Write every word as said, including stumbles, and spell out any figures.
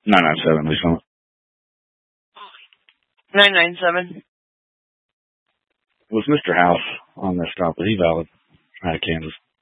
nine nine seven, Lisa. nine nine seven. Was Mister House on this stop? Was he valid? Out of Kansas.